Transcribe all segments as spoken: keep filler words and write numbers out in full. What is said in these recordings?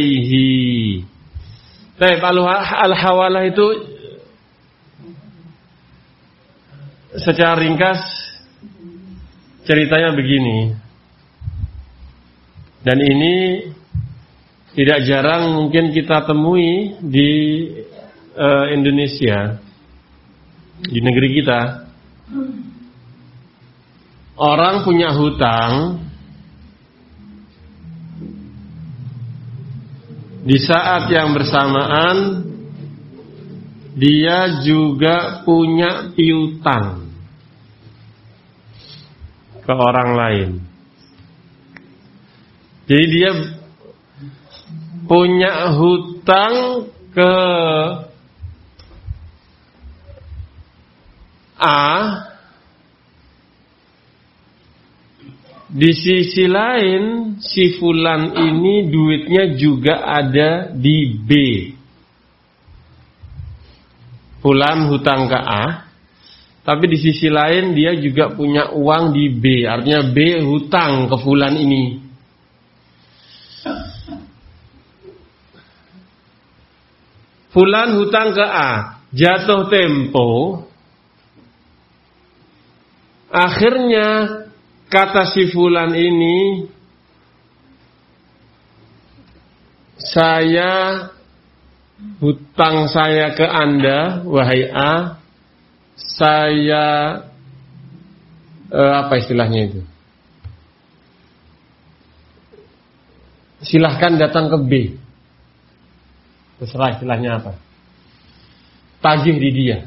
alaihi. Baik, al-hawalah itu secara ringkas ceritanya begini. Dan ini tidak jarang mungkin kita temui di uh, Indonesia, di negeri kita. Orang punya hutang, di saat yang bersamaan dia juga punya piutang ke orang lain. Jadi dia punya hutang ke A, di sisi lain si fulan ini duitnya juga ada di B. Fulan hutang ke A, tapi di sisi lain dia juga punya uang di B. Artinya B hutang ke fulan ini. Fulan hutang ke A, jatuh tempo, akhirnya kata si fulan ini, saya hutang saya ke Anda, wahai A, saya eh, apa istilahnya itu? Silahkan datang ke B. Terserah istilahnya apa. Tagih di dia.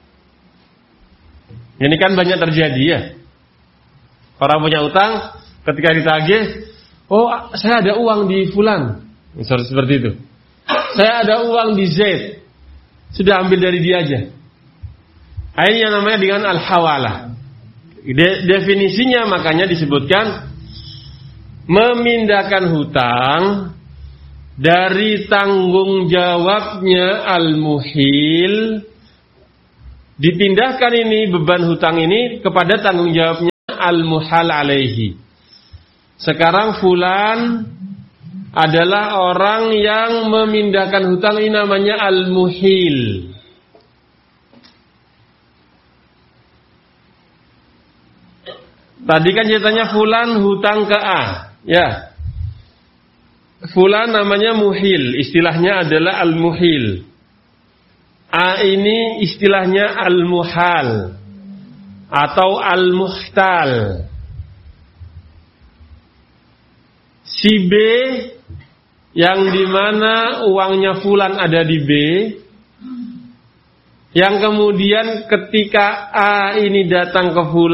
Ini kan banyak terjadi ya. Orang punya utang, ketika ditagih, oh saya ada uang di fulan, misalnya seperti itu. Saya ada uang di Z, sudah ambil dari dia aja. Ini yang namanya dengan al-hawalah. De- definisinya makanya disebutkan memindahkan hutang dari tanggung jawabnya al-muhil, dipindahkan ini beban hutang ini kepada tanggung jawabnya al-muhal alaihi. Sekarang fulan adalah orang yang memindahkan hutang, ini namanya al-muhil. Tadi kan ceritanya fulan hutang ke A, ya. Fulan namanya muhil, istilahnya adalah al-muhil. A ini istilahnya al-muhal atau al-muhtal. Si B yang dimana uangnya fulan ada di B, yang kemudian ketika A ini datang ke fulan